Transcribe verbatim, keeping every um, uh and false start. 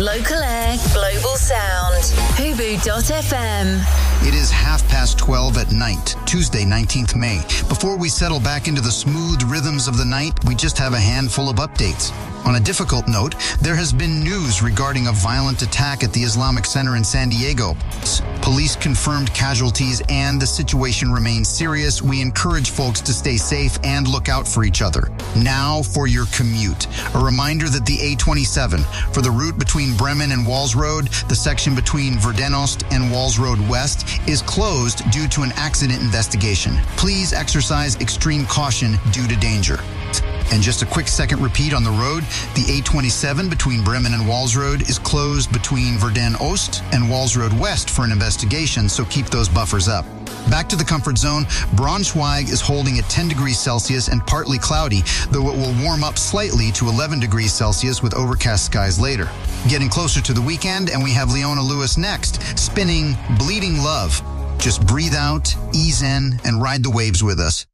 Local air, global sound. Hubu dot f m. It is half past twelve at night, Tuesday, nineteenth of May. Before we settle back into the smooth rhythms of the night, we just have a handful of updates. On a difficult note, there has been news regarding a violent attack at the Islamic Center in San Diego. Police confirmed casualties and the situation remains serious. We encourage folks to stay safe and look out for each other. Now for your commute. A reminder that the A twenty-seven, for the route between Bremen and Walls Road, the section between Verdenost and Walls Road West, is closed due to an accident investigation. Please exercise extreme caution due to danger. And just a quick second repeat on the road, the A twenty-seven between Bremen and Walls Road is closed between Verden Oost and Walls Road West for an investigation, so keep those buffers up. Back to the comfort zone, Braunschweig is holding at ten degrees Celsius and partly cloudy, though it will warm up slightly to eleven degrees Celsius with overcast skies later. Getting closer to the weekend, and we have Leona Lewis next, spinning Bleeding Love. Just breathe out, ease in, and ride the waves with us.